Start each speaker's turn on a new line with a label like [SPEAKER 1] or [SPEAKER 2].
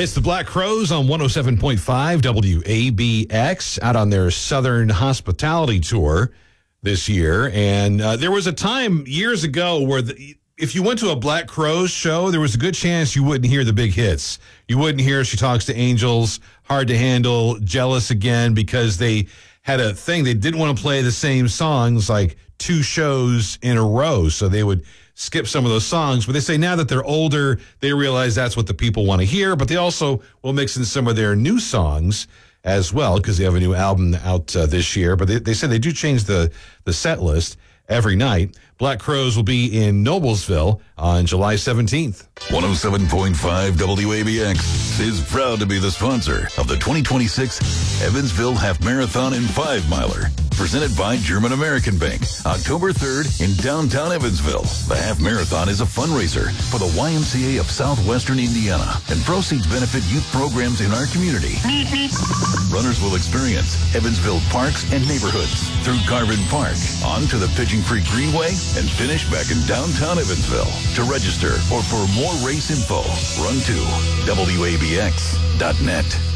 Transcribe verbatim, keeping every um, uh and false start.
[SPEAKER 1] It's the Black Crowes on one oh seven point five W A B X out on their Southern Hospitality Tour this year. And uh, there was a time years ago where the, if you went to a Black Crowes show, there was a good chance you wouldn't hear the big hits. You wouldn't hear She Talks to Angels, Hard to Handle, Jealous Again, because they had a thing. They didn't want to play the same songs like two shows in a row. So they would skip some of those songs, but they say now that they're older, they realize that's what the people want to hear, but they also will mix in some of their new songs as well because they have a new album out uh, this year, but they, they said they do change the, the set list every night. Black Crowes will be in Noblesville on July seventeenth.
[SPEAKER 2] one oh seven point five W A B X is proud to be the sponsor of the twenty twenty-six Evansville Half Marathon and Five Miler, presented by German American Bank, October third in downtown Evansville. The Half Marathon is a fundraiser for the Y M C A of Southwestern Indiana, and proceeds benefit youth programs in our community. Runners will experience Evansville parks and neighborhoods through Garvin Park, on to the Pigeon Creek Greenway, and finish back in downtown Evansville. To register or for more race info, run to W A B X dot net.